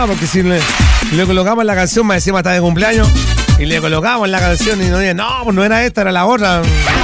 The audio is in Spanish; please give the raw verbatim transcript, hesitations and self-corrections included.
No, porque si le, le colocamos la canción, más encima está de cumpleaños, y le colocamos la canción y no dice, no, pues no era esta, era la otra.